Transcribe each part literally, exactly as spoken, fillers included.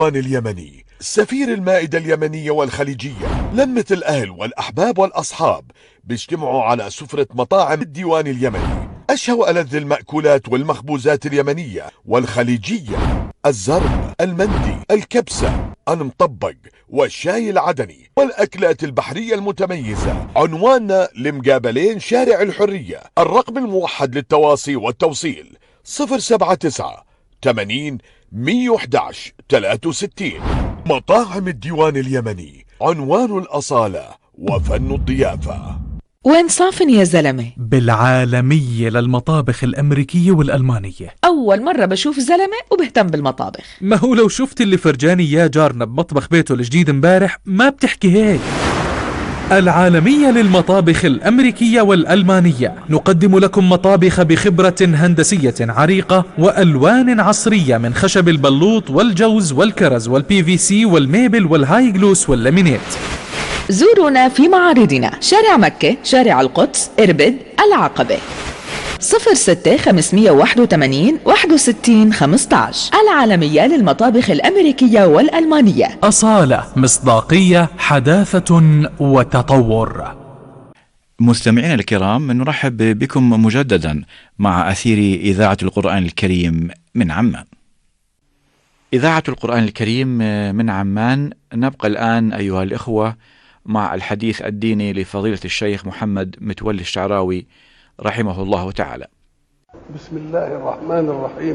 اليمني سفير المائدة اليمنية والخليجية لمة الأهل والأحباب والأصحاب بيجتمعوا على سفرة مطاعم الديوان اليمني، أشهى وألذ المأكولات والمخبوزات اليمنية والخليجية: الزرب، المندي، الكبسة، المطبق، والشاي العدني، والأكلات البحرية المتميزة. عنواننا لمقابلين شارع الحرية. الرقم الموحد للتواصي والتوصيل صفر سبعة تسعة ثمانين مية وأحد عشر ثلاثة وستين. مطاعم الديوان اليمني، عنوان الأصالة وفن الضيافة. وين صافن يا زلمة؟ بالعالمية للمطابخ الأمريكية والألمانية. أول مرة بشوف زلمة وبهتم بالمطابخ. ما هو لو شفت اللي فرجاني يا جارنا بمطبخ بيته الجديد امبارح ما بتحكي هيك. العالمية للمطابخ الأمريكية والألمانية، نقدم لكم مطابخ بخبرة هندسية عريقة وألوان عصرية من خشب البلوط والجوز والكرز والبي في سي والميبل والهاي جلوس واللامينيت. زورونا في معارضنا: شارع مكة، شارع القدس، إربد، العقبة. صفر ستة خمسمية واحد وثمانين واحد وستين خمسة عشر. العالمية للمطابخ الأمريكية والألمانية. أصالة، مصداقية، حداثة وتطور. مستمعينا الكرام، نرحب بكم مجددا مع أثير إذاعة القرآن الكريم من عمان. إذاعة القرآن الكريم من عمان. نبقى الآن أيها الإخوة مع الحديث الديني لفضيلة الشيخ محمد متولي الشعراوي رحمه الله تعالى. بسم الله الرحمن الرحيم.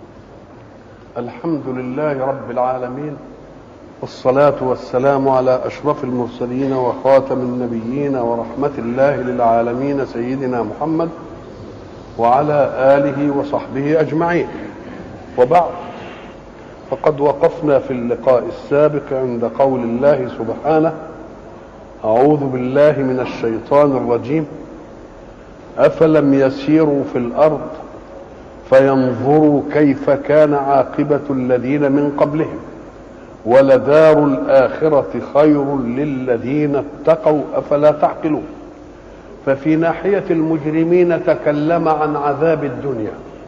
الحمد لله رب العالمين، والصلاة والسلام على أشرف المرسلين وخاتم النبيين ورحمة الله للعالمين سيدنا محمد وعلى آله وصحبه أجمعين. وبعد، فقد وقفنا في اللقاء السابق عند قول الله سبحانه: أعوذ بالله من الشيطان الرجيم: أفلم يسيروا في الأرض فينظروا كيف كان عاقبة الذين من قبلهم ولدار الآخرة خير للذين اتقوا أفلا تعقلون. ففي ناحية المجرمين تكلم عن عذاب الدنيا،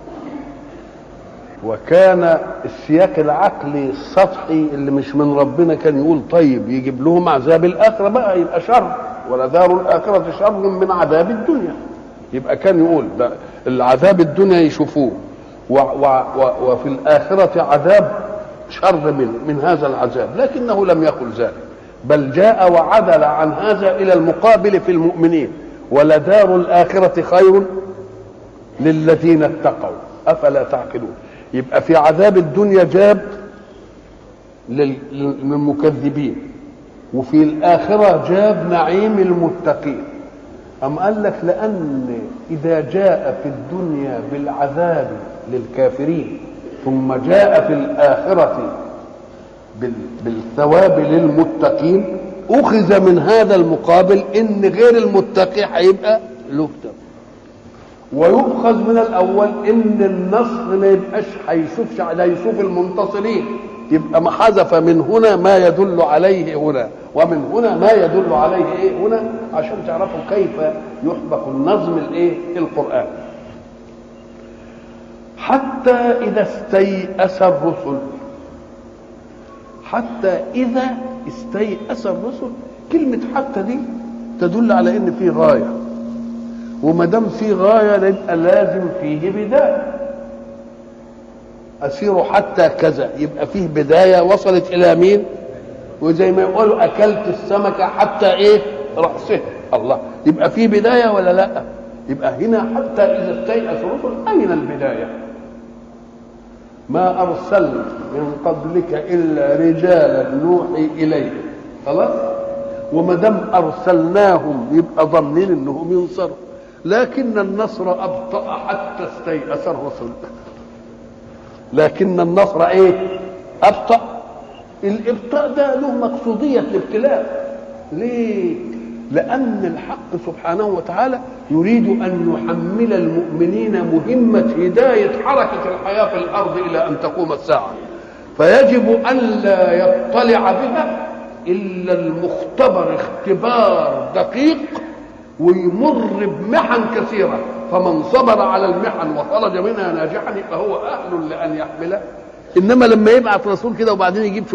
وكان السياق العقلي السطحي اللي مش من ربنا كان يقول طيب يجيب لهم عذاب الآخرة بقى يبقى شر، ولدار الآخرة شر من عذاب الدنيا. يبقى كان يقول ده العذاب الدنيا يشوفوه و و و وفي الآخرة عذاب شر من, من هذا العذاب، لكنه لم يقل ذلك، بل جاء وعدل عن هذا إلى المقابل في المؤمنين: ولدار الآخرة خير للذين اتقوا أفلا تعقلون. يبقى في عذاب الدنيا جاب للمكذبين، وفي الآخرة جاب نعيم المتقين. أم قال لك لأن إذا جاء في الدنيا بالعذاب للكافرين ثم جاء في الآخرة بالثواب للمتقين، أخذ من هذا المقابل إن غير المتقي هيبقى له كتاب، ويؤخذ من الأول إن النصر ما يبقاش هيشوفش لا يشوف المنتصرين، يبقى ما حذف من هنا ما يدل عليه هنا، ومن هنا ما يدل عليه ايه هنا، عشان تعرفوا كيف يحبك النظم الايه القرآن. حتى إذا استيأس الرسل، حتى إذا استيأس الرسل، كلمة حتى دي تدل على إن في غاية، وما دام في غاية يبقى لازم فيه بداية. أسيروا حتى كذا، يبقى فيه بداية وصلت إلى مين؟ وزي ما يقولوا أكلت السمكة حتى إيه؟ رأسه. الله، يبقى فيه بداية ولا لا؟ يبقى هنا حتى إذا استيأس الرسل، أين البداية؟ ما أرسلنا من قبلك إلا رجالا نوحي إليهم. خلاص؟ وما دام أرسلناهم يبقى ضامنين إنهم ينصروا، لكن النصر أبطأ حتى استيأس الرسل. لكن النصر ايه؟ ابطأ. الابطاء ده له مقصودية الابتلاء. ليه؟ لأن الحق سبحانه وتعالى يريد أن يحمل المؤمنين مهمة هداية حركة الحياة في الأرض إلى أن تقوم الساعة، فيجب أن لا يطلع بها إلا المختبر اختبار دقيق ويمر بمحن كثيرة، فمن صبر على المحن وخرج منها ناجحا فهو أهل لأن يحمل انما لما يبعت رسول كده وبعدين يجيب